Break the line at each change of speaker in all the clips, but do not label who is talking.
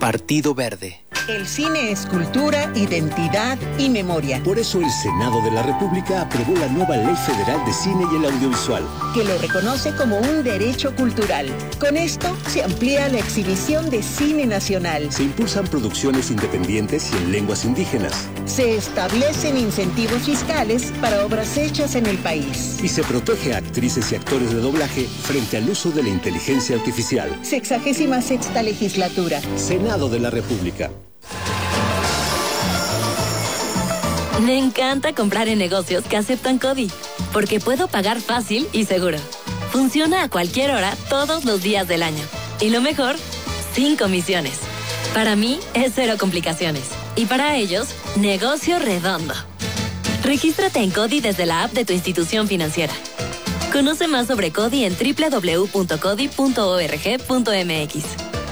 Partido Verde.
El cine es cultura, identidad y memoria.
Por eso el Senado de la República aprobó la nueva Ley Federal de Cine y el Audiovisual,
que lo reconoce como un derecho cultural. Con esto se amplía la exhibición de cine nacional.
Se impulsan producciones independientes y en lenguas indígenas.
Se establecen incentivos fiscales para obras hechas en el país.
Y se protege a actrices y actores de doblaje frente al uso de la inteligencia artificial.
66ª legislatura.
Senado de la República.
Me encanta comprar en negocios que aceptan CODI, porque puedo pagar fácil y seguro. Funciona a cualquier hora, todos los días del año. Y lo mejor, sin comisiones. Para mí, es cero complicaciones. Y para ellos, negocio redondo. Regístrate en CODI desde la app de tu institución financiera. Conoce más sobre CODI en www.codi.org.mx.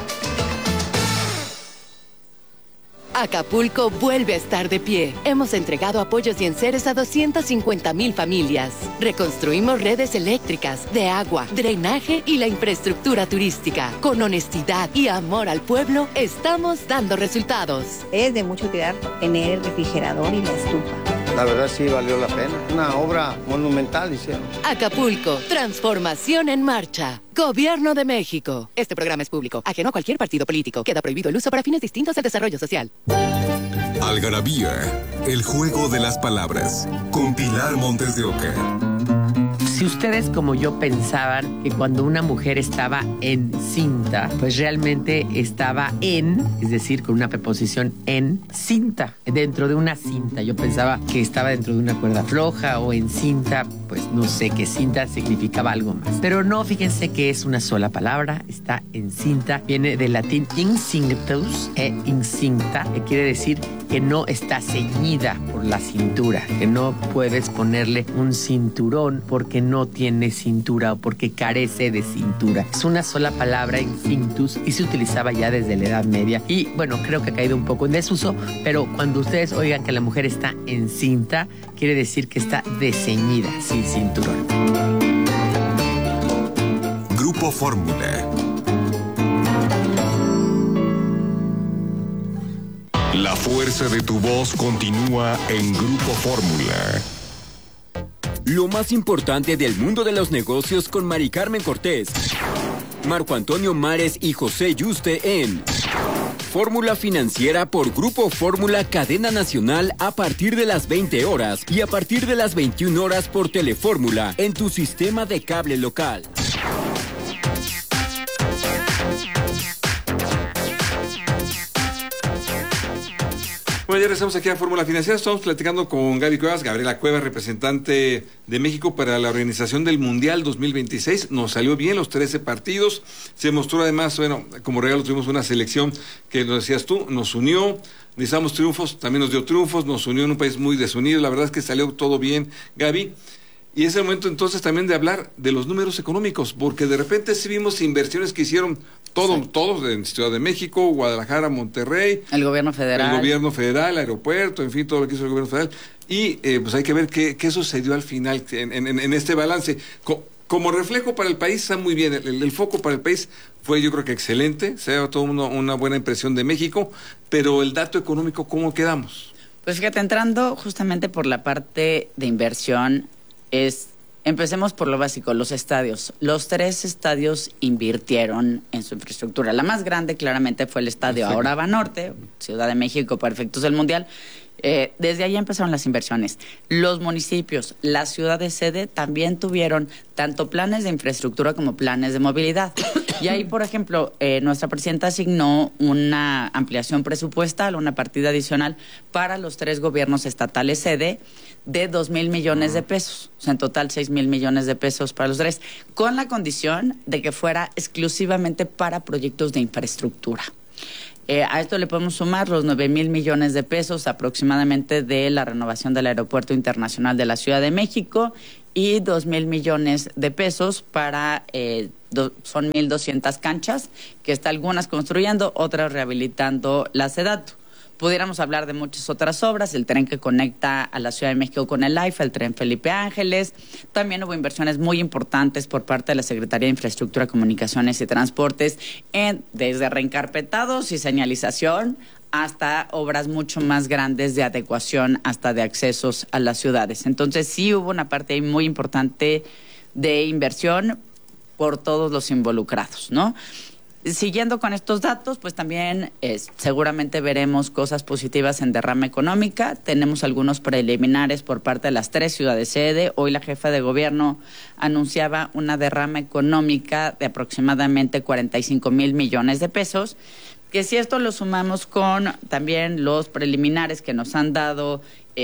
Acapulco vuelve a estar de pie. Hemos entregado apoyos y enseres a 250,000 familias. Reconstruimos redes eléctricas, de agua, drenaje y la infraestructura turística. Con honestidad y amor al pueblo, estamos dando resultados.
Es de mucha utilidad tener el refrigerador y la estufa.
La verdad sí valió la pena. Una obra monumental hicieron.
Acapulco, transformación en marcha. Gobierno de México. Este programa es público, ajeno a cualquier partido político. Queda prohibido el uso para fines distintos al desarrollo social.
Algarabía, el juego de las palabras. Con Pilar Montes de Oca.
Si ustedes como yo pensaban que cuando una mujer estaba encinta, pues realmente estaba es decir, con una preposición en cinta, dentro de una cinta. Yo pensaba que estaba dentro de una cuerda floja o en cinta, pues no sé, que cinta significaba algo más. Pero no, fíjense que es una sola palabra, está encinta, viene del latín incinctus incinta, que quiere decir que no está ceñida por la cintura, que no puedes ponerle un cinturón porque no tiene cintura o porque carece de cintura. Es una sola palabra, incinctus, y se utilizaba ya desde la Edad Media. Y bueno, creo que ha caído un poco en desuso, pero cuando ustedes oigan que la mujer está encinta, quiere decir que está desceñida, sin cinturón.
Grupo Fórmula. La fuerza de tu voz continúa en Grupo Fórmula.
Lo más importante del mundo de los negocios con Mari Carmen Cortés, Marco Antonio Mares y José Yuste en Fórmula Financiera por Grupo Fórmula Cadena Nacional a partir de las 20 horas y a partir de las 21 horas por Telefórmula en tu sistema de cable local.
Bueno, ya regresamos aquí a Fórmula Financiera. Estamos platicando con Gaby Cuevas, Gabriela Cuevas, representante de México para la organización del Mundial 2026. Nos salió bien los 13 partidos. Se mostró además, bueno, como regalo tuvimos una selección que, lo decías tú, nos unió. Necesitamos triunfos, también nos dio triunfos, nos unió en un país muy desunido. La verdad es que salió todo bien, Gaby. Y es el momento entonces también de hablar de los números económicos, porque de repente sí vimos inversiones que hicieron todos en Ciudad de México, Guadalajara, Monterrey.
El gobierno federal,
aeropuerto, en fin, todo lo que hizo el gobierno federal. Y pues hay que ver qué sucedió al final en este balance. Como reflejo para el país está muy bien, el foco para el país fue, yo creo que excelente, se ha dado todo una buena impresión de México, pero el dato económico, ¿cómo quedamos?
Pues fíjate, entrando justamente por la parte de inversión, empecemos por lo básico, los estadios. Los 3 estadios invirtieron en su infraestructura. La más grande claramente fue el estadio Ahora Banorte, Ciudad de México, para efectos del Mundial. Desde ahí empezaron las inversiones. Los municipios, la ciudad de sede también tuvieron tanto planes de infraestructura como planes de movilidad. Y ahí, por ejemplo, nuestra presidenta asignó una ampliación presupuestal, una partida adicional para los 3 gobiernos estatales sede de 2,000 millones de pesos. O sea, en total 6,000 millones de pesos para los 3, con la condición de que fuera exclusivamente para proyectos de infraestructura. A esto le podemos sumar los 9,000 millones de pesos aproximadamente de la renovación del Aeropuerto Internacional de la Ciudad de México y 2,000 millones de pesos para, son 1,200 canchas, que está algunas construyendo, otras rehabilitando la SEDATU. Pudiéramos hablar de muchas otras obras, el tren que conecta a la Ciudad de México con el AIFA, el tren Felipe Ángeles. También hubo inversiones muy importantes por parte de la Secretaría de Infraestructura, Comunicaciones y Transportes, desde reencarpetados y señalización hasta obras mucho más grandes de adecuación, hasta de accesos a las ciudades. Entonces sí hubo una parte ahí muy importante de inversión por todos los involucrados, ¿no? Siguiendo con estos datos, pues también seguramente veremos cosas positivas en derrama económica. Tenemos algunos preliminares por parte de las 3 ciudades sede. Hoy la jefa de gobierno anunciaba una derrama económica de aproximadamente 45,000 millones de pesos, que si esto lo sumamos con también los preliminares que nos han dado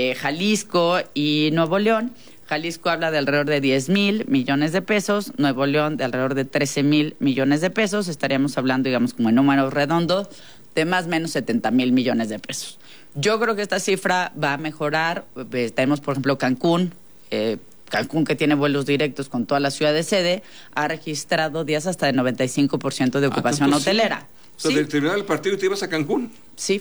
Jalisco y Nuevo León. Jalisco habla de alrededor de 10,000 millones de pesos, Nuevo León de alrededor de 13,000 millones de pesos. Estaríamos hablando, digamos, como en números redondos, de más o menos 70,000 millones de pesos. Yo creo que esta cifra va a mejorar. Tenemos, por ejemplo, Cancún. Cancún, que tiene vuelos directos con toda la ciudad de sede, ha registrado días hasta de 95% de ocupación hotelera.
Sí. O sea, de terminar el partido y te ibas a Cancún.
Sí.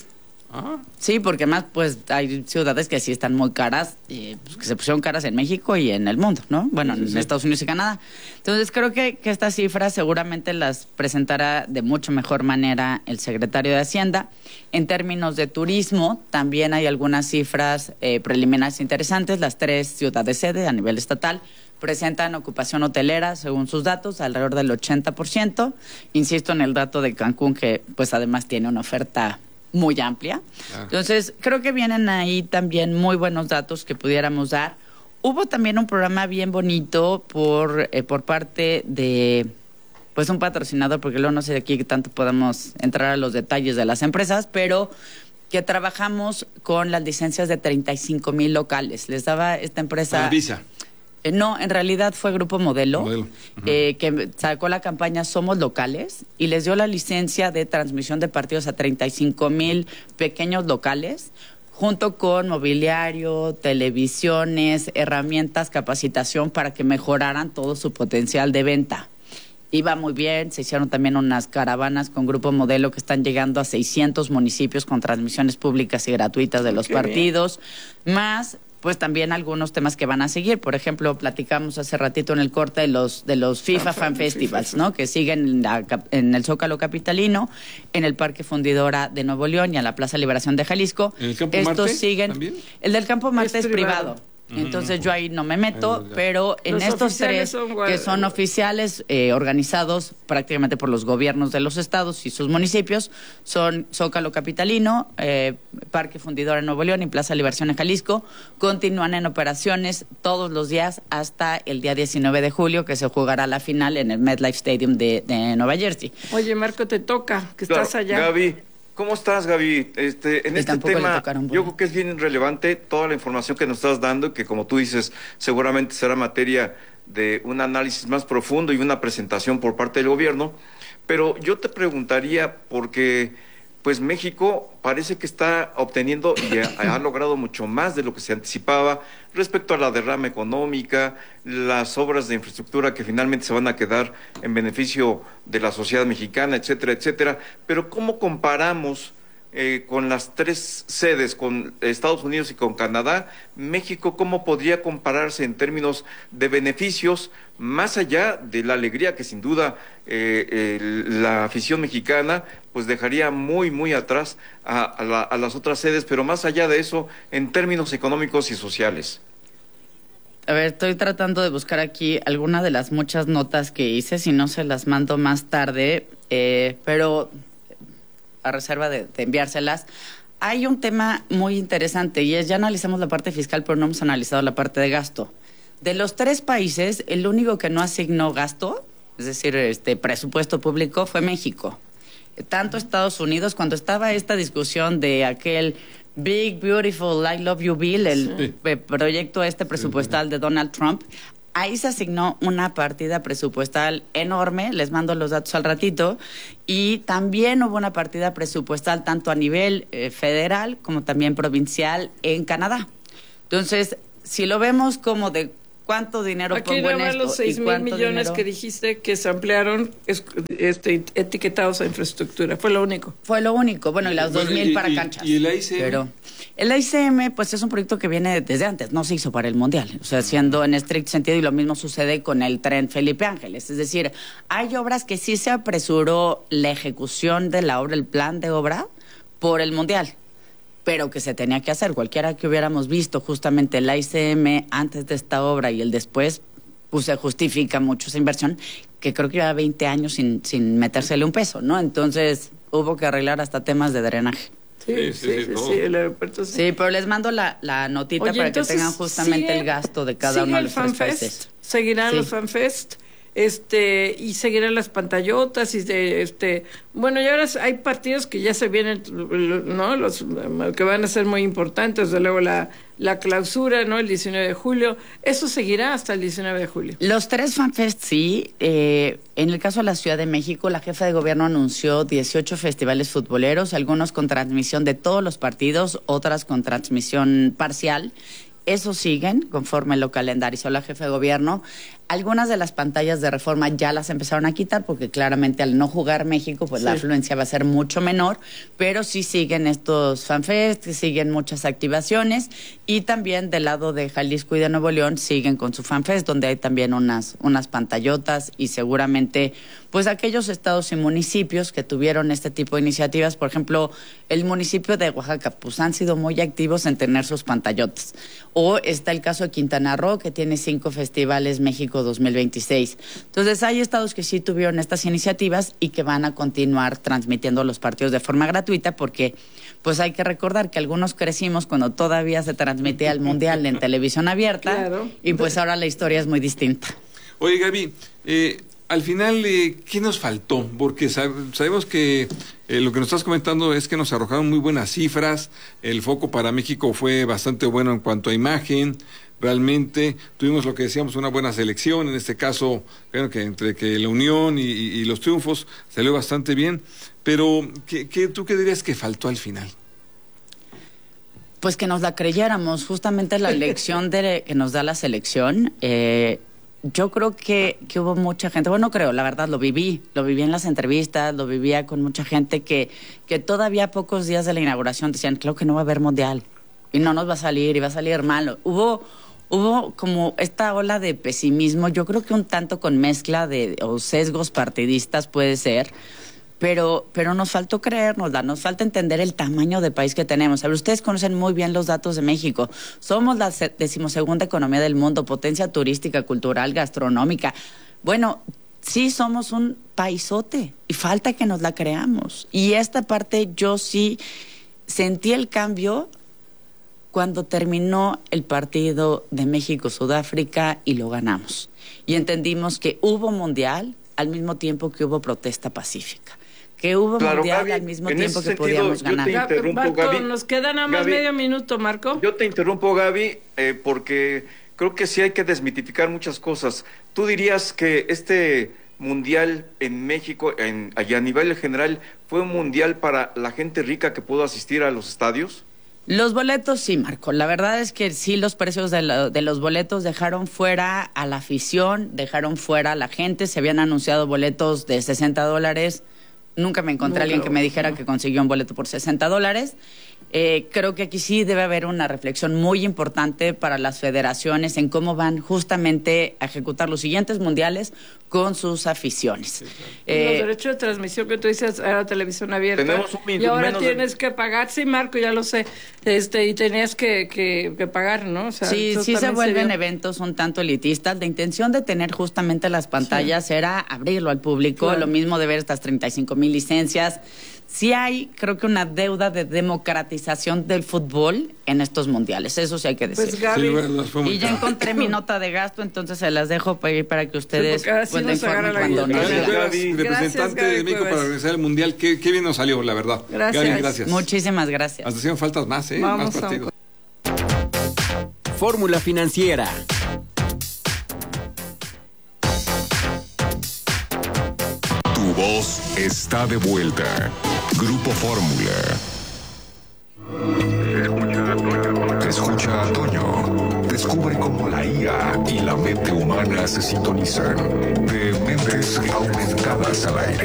Sí, porque más pues hay ciudades que sí están muy caras, pues, que se pusieron caras en México y en el mundo, ¿no? Bueno, en Estados Unidos y Canadá. Entonces creo que estas cifras seguramente las presentará de mucho mejor manera el secretario de Hacienda. En términos de turismo, también hay algunas cifras preliminares interesantes. Las 3 ciudades sede a nivel estatal presentan ocupación hotelera, según sus datos, alrededor del 80%. Insisto en el dato de Cancún, que pues además tiene una oferta muy amplia. Entonces, creo que vienen ahí también muy buenos datos que pudiéramos dar. Hubo también un programa bien bonito por parte de pues un patrocinador, porque luego no sé de aquí que tanto podamos entrar a los detalles de las empresas, pero que trabajamos con las licencias de 35,000 locales. Les daba esta empresa...
Visa.
No, en realidad fue Grupo Modelo. Que sacó la campaña Somos Locales y les dio la licencia de transmisión de partidos a 35,000 pequeños locales, junto con mobiliario, televisiones, herramientas, capacitación para que mejoraran todo su potencial de venta. Iba muy bien, se hicieron también unas caravanas con Grupo Modelo que están llegando a 600 municipios con transmisiones públicas y gratuitas de los partidos, más... pues también algunos temas que van a seguir. Por ejemplo, platicamos hace ratito en el corte de los FIFA Fan Festivals, ¿no? Que siguen en el Zócalo capitalino, en el Parque Fundidora de Nuevo León y en la Plaza Liberación de Jalisco.
¿En el Campo
Estos
Marte
siguen.
también?
El del Campo Marte es privado. Entonces yo ahí no me meto, pero en estos 3 que son oficiales, organizados prácticamente por los gobiernos de los estados y sus municipios, son Zócalo capitalino, Parque Fundidora en Nuevo León y Plaza Liberación en Jalisco. Continúan en operaciones todos los días hasta el día 19 de julio, que se jugará la final en el MetLife Stadium de Nueva Jersey.
Oye, Marco, te toca, que estás allá.
Gaby, ¿cómo estás, Gaby? En este tema, yo creo que es bien relevante toda la información que nos estás dando y que, como tú dices, seguramente será materia de un análisis más profundo y una presentación por parte del gobierno. Pero yo te preguntaría, porque pues México parece que está obteniendo y ha logrado mucho más de lo que se anticipaba respecto a la derrama económica, las obras de infraestructura que finalmente se van a quedar en beneficio de la sociedad mexicana, etcétera, etcétera. Pero ¿cómo comparamos con las 3 sedes, con Estados Unidos y con Canadá? México, ¿cómo podría compararse en términos de beneficios, más allá de la alegría que sin duda la afición mexicana pues dejaría muy, muy atrás a las otras sedes, pero más allá de eso, en términos económicos y sociales?
A ver, estoy tratando de buscar aquí alguna de las muchas notas que hice, si no se las mando más tarde, pero a reserva de enviárselas. Hay un tema muy interesante y es, ya analizamos la parte fiscal, pero no hemos analizado la parte de gasto. De los 3 países, el único que no asignó gasto, es decir, presupuesto público, fue México. Tanto Estados Unidos, cuando estaba esta discusión de aquel Big, Beautiful, I Love You Bill, el proyecto presupuestal de Donald Trump, ahí se asignó una partida presupuestal enorme, les mando los datos al ratito, y también hubo una partida presupuestal tanto a nivel federal como también provincial en Canadá. Entonces, si lo vemos como de ¿Cuánto dinero
aquí
pongo en esto?
Los 6,000 millones que dijiste que se ampliaron etiquetados a infraestructura. Fue lo único.
Bueno, y las 2,000 para canchas.
¿Y el AICM?
Pero el AICM, pues es un proyecto que viene desde antes, no se hizo para el Mundial. O sea, siendo en estricto sentido, y lo mismo sucede con el tren Felipe Ángeles. Es decir, hay obras que sí se apresuró la ejecución de la obra, el plan de obra, por el Mundial, pero que se tenía que hacer. Cualquiera que hubiéramos visto justamente el AICM antes de esta obra y el después, pues se justifica mucho esa inversión, que creo que lleva 20 años sin metérsele un peso, ¿no? Entonces hubo que arreglar hasta temas de drenaje.
Sí, el aeropuerto sí.
Sí, pero les mando la notita para que tengan justamente el gasto de cada uno de los tres países.
¿Seguirán los FanFest? Y seguirán las pantallotas bueno, y ahora hay partidos que ya se vienen, ¿no? Los que van a ser muy importantes, desde luego la clausura, ¿no? El 19 de julio, eso seguirá hasta el 19 de julio.
Los 3 FanFest sí, en el caso de la Ciudad de México, la jefa de gobierno anunció 18 festivales futboleros, algunos con transmisión de todos los partidos, otras con transmisión parcial. Eso siguen conforme lo calendarizó la jefa de gobierno. Algunas de las pantallas de Reforma ya las empezaron a quitar porque claramente al no jugar México, pues la afluencia va a ser mucho menor, pero sí siguen estos FanFest, siguen muchas activaciones y también del lado de Jalisco y de Nuevo León siguen con su FanFest, donde hay también unas pantallotas y seguramente pues aquellos estados y municipios que tuvieron este tipo de iniciativas, por ejemplo, el municipio de Oaxaca, pues han sido muy activos en tener sus pantallotas. O está el caso de Quintana Roo, que tiene 5 festivales México 2026. Entonces hay estados que sí tuvieron estas iniciativas y que van a continuar transmitiendo los partidos de forma gratuita porque pues hay que recordar que algunos crecimos cuando todavía se transmitía el Mundial en televisión abierta. Claro. Y pues ahora la historia es muy distinta.
Oye, Gaby, al final, ¿qué nos faltó? Porque sabemos que lo que nos estás comentando es que nos arrojaron muy buenas cifras, el foco para México fue bastante bueno en cuanto a imagen, realmente tuvimos lo que decíamos, una buena selección, en este caso, creo que entre que la unión y los triunfos salió bastante bien, pero ¿tú qué dirías que faltó al final?
Pues que nos la creyéramos, justamente la lección que nos da la selección. Yo creo que hubo mucha gente, bueno, creo, la verdad, lo viví en las entrevistas, lo vivía con mucha gente que todavía a pocos días de la inauguración decían, creo que no va a haber Mundial, y no nos va a salir, y va a salir malo. Hubo como esta ola de pesimismo, yo creo que un tanto con mezcla o sesgos partidistas puede ser, pero nos faltó creérnosla, nos falta entender el tamaño de país que tenemos. A ver, ustedes conocen muy bien los datos de México. Somos la 12ª economía del mundo, potencia turística, cultural, gastronómica. Bueno, sí somos un paisote y falta que nos la creamos. Y esta parte yo sí sentí el cambio cuando terminó el partido de México-Sudáfrica y lo ganamos. Y entendimos que hubo Mundial al mismo tiempo que hubo protesta pacífica. Que hubo Mundial Gaby, al mismo tiempo que podíamos ganar.
Yo te interrumpo, Gaby.
Nos queda nada más medio minuto, Marco.
Yo te interrumpo, Gaby, porque creo que sí hay que desmitificar muchas cosas. ¿Tú dirías que este Mundial en México, allá a nivel general, fue un Mundial para la gente rica que pudo asistir a los estadios?
Los boletos sí, Marco. La verdad es que sí, los precios de los boletos dejaron fuera a la afición, dejaron fuera a la gente. Se habían anunciado boletos de $60. Nunca me encontré a alguien que me dijera que consiguió un boleto por $60. Creo que aquí sí debe haber una reflexión muy importante para las federaciones en cómo van justamente a ejecutar los siguientes mundiales con sus aficiones. Sí,
claro. Los derechos de transmisión que tú dices a la televisión abierta.
Tenemos un minuto,
y ahora tienes que pagar, sí, Marco, ya lo sé, y tenías que pagar, ¿no? O sea,
sí se vuelven eventos un tanto elitistas. La intención de tener justamente las pantallas era abrirlo al público, lo mismo de ver estas 35,000 licencias. Sí hay, creo que una deuda de democratización del fútbol en estos mundiales, eso sí hay que decir.
Pues Gaby,
y ya encontré mi nota de gasto, entonces se las dejo para que ustedes la informen cuando nos
Gaby, representante de México para organizar el mundial, qué bien nos salió, la verdad.
Gracias.
Gaby, gracias.
Muchísimas gracias.
Hasta hacían faltas más, más partidos.
Fórmula Financiera.
Tu voz está de vuelta. Grupo Fórmula. Escucha a Toño. Descubre cómo la IA y la mente humana se sintonizan. De Mentes Aumentadas al Aire.